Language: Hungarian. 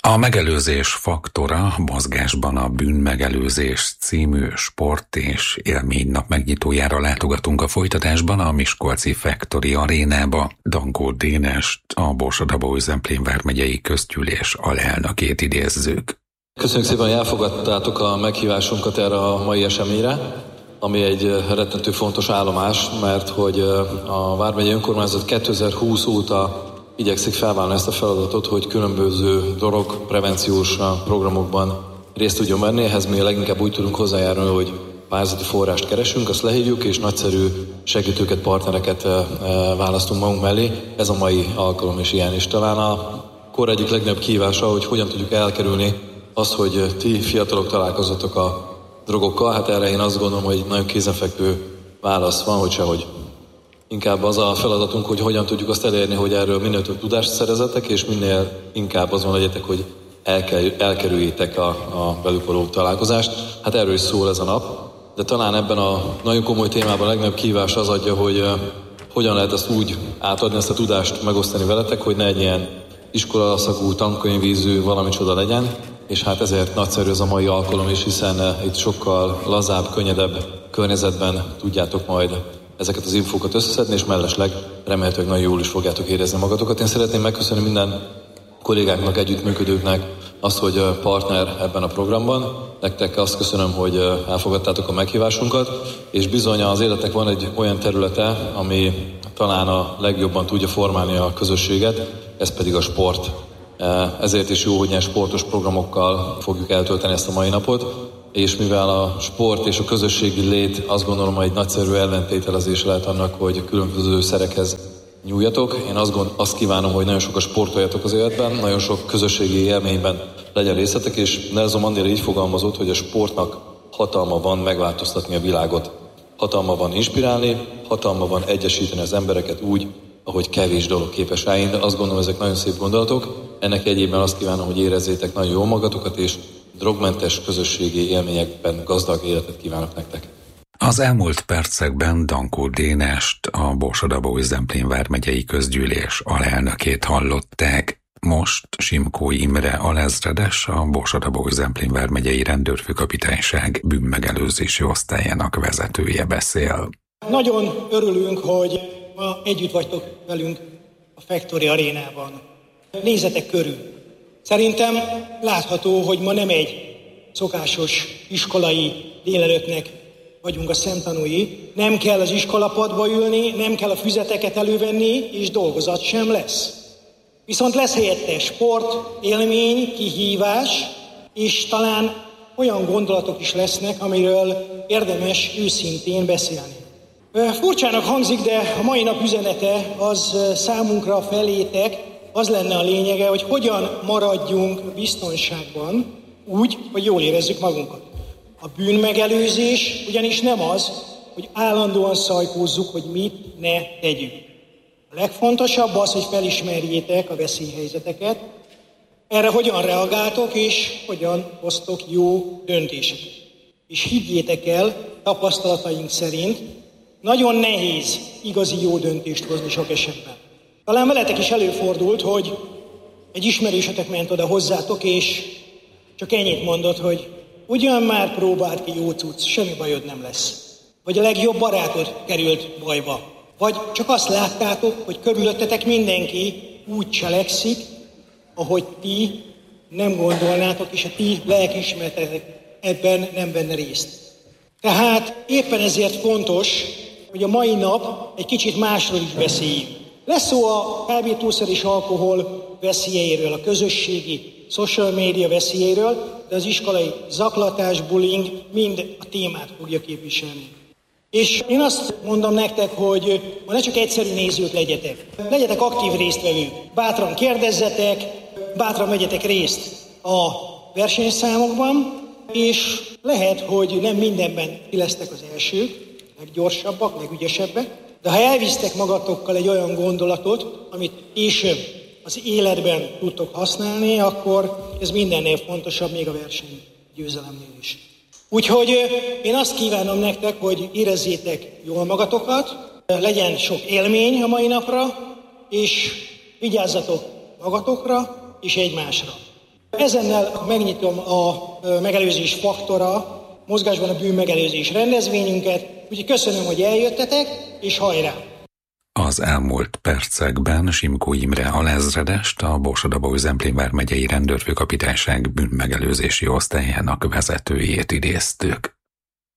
A megelőzés faktora mozgásban a Bűnmegelőzés című sport- és élménynap megnyitójára látogatunk a folytatásban a miskolci Factory arénába. Dankó Dénest, a Borsod-Abaúj-Zemplén vármegyei közgyűlés alelnökét idézzük. Köszönjük szépen, hogy elfogadtátok a meghívásunkat erre a mai eseményre, ami egy rettentő fontos állomás, mert hogy a vármegyei önkormányzat 2020 óta igyekszik felvállalni ezt a feladatot, hogy különböző drogprevenciós programokban részt tudjon venni. Ehhez mi leginkább úgy tudunk hozzájárulni, hogy pályázati forrást keresünk, azt lehívjuk, és nagyszerű segítőket, partnereket választunk magunk mellé. Ez a mai alkalom is ilyen. És talán a kor egyik legnagyobb kihívása, hogy hogyan tudjuk elkerülni azt, hogy ti fiatalok találkozzatok a drogokkal. Hát erre én azt gondolom, hogy nagyon kézenfekvő válasz van, hogy sehogy. Inkább az a feladatunk, hogy hogyan tudjuk azt elérni, hogy erről minél több tudást szerezetek, és minél inkább azon legyetek, hogy elkerüljétek a velük való találkozást. Hát erről is szól ez a nap. De talán ebben a nagyon komoly témában a legnagyobb kihívás az adja, hogy hogyan lehet ezt úgy átadni, ezt a tudást megosztani veletek, hogy ne egy ilyen iskolaszakú, tankönyvízű valamicsoda legyen. És hát ezért nagyszerű ez a mai alkalom is, hiszen itt sokkal lazább, könnyedebb környezetben tudjátok majd ezeket az infókat összeszedni, és mellesleg remélhetőleg nagyon jól is fogjátok érezni magatokat. Én szeretném megköszönni minden kollégáknak, együttműködőknek azt, hogy partner ebben a programban. Nektek azt köszönöm, hogy elfogadtátok a meghívásunkat, és bizony az életnek van egy olyan területe, ami talán a legjobban tudja formálni a közösséget, ez pedig a sport. Ezért is jó, hogy ilyen sportos programokkal fogjuk eltölteni ezt a mai napot, és mivel a sport és a közösségi lét azt gondolom, hogy egy nagyszerű ellentételezés lehet annak, hogy különböző szerekhez nyúljatok. Én azt kívánom, hogy nagyon sokat sportoljatok az életben, nagyon sok közösségi élményben legyen részletek, és Nelson Mandela így fogalmazott, hogy a sportnak hatalma van megváltoztatni a világot. Hatalma van inspirálni, hatalma van egyesíteni az embereket úgy, ahogy kevés dolog képes rá. Én azt gondolom, ezek nagyon szép gondolatok. Ennek egyébben azt kívánom, hogy érezzétek nagyon jól magatokat, és drogmentes közösségi élményekben gazdag életet kívánok nektek. Az elmúlt percekben Dankó Dénest, a Borsod-Abaúj-Zemplén vármegyei közgyűlés alelnökét hallották. Most Simkó Imre alezredes, a Borsod-Abaúj-Zemplén vármegyei rendőrfőkapitányság bűnmegelőzési osztályának vezetője beszél. Nagyon örülünk, hogy ma együtt vagytok velünk a Factory arénában. Nézzetek körül. Szerintem látható, hogy ma nem egy szokásos iskolai délelőttnek vagyunk a szemtanúi. Nem kell az iskolapadba ülni, nem kell a füzeteket elővenni, és dolgozat sem lesz. Viszont lesz helyette sport, élmény, kihívás, és talán olyan gondolatok is lesznek, amiről érdemes őszintén beszélni. Furcsának hangzik, de a mai nap üzenete az számunkra felétek, az lenne a lényege, hogy hogyan maradjunk biztonságban úgy, hogy jól érezzük magunkat. A bűnmegelőzés ugyanis nem az, hogy állandóan szajkózzuk, hogy mit ne tegyünk. A legfontosabb az, hogy felismerjétek a veszélyhelyzeteket, erre hogyan reagáltok és hogyan hoztok jó döntéseket. És higgyétek el, tapasztalataink szerint nagyon nehéz igazi jó döntést hozni sok esetben. Talán veletek is előfordult, hogy egy ismerősetek ment oda hozzátok, és csak ennyit mondott, hogy ugyan már próbált ki, jó cucc, semmi bajod nem lesz. Vagy a legjobb barátod került bajba. Vagy csak azt láttátok, hogy körülöttetek mindenki úgy cselekszik, ahogy ti nem gondolnátok, és a ti lelkiismeretetek ebben nem venne részt. Tehát éppen ezért fontos, hogy a mai nap egy kicsit másról is beszéljünk. Lesz szó a kábítószer és alkohol veszélyeiről, a közösségi, social media veszélyeiről, de az iskolai zaklatás, bullying mind a témát fogja képviselni. És én azt mondom nektek, hogy ma ne csak egyszerű nézők legyetek. Legyetek aktív résztvevők. Bátran kérdezzetek, bátran vegyetek részt a versenyszámokban, és lehet, hogy nem mindenben ti lesztek az elsők, leggyorsabbak, legügyesebbek, de ha elvisztek magatokkal egy olyan gondolatot, amit később az életben tudtok használni, akkor ez mindennél fontosabb, még a versenygyőzelemnél is. Úgyhogy én azt kívánom nektek, hogy érezzétek jól magatokat, legyen sok élmény a mai napra, és vigyázzatok magatokra és egymásra. Ezennel megnyitom a megelőzés faktora, mozgásban a bűnmegelőzés rendezvényünket, úgyhogy köszönöm, hogy eljöttetek, és hajrá! Az elmúlt percekben Simkó Imre alezredest, a Borsod-Abaúj-Zemplén vármegyei rendőrfőkapitányság bűnmegelőzési osztályának vezetőjét idéztük.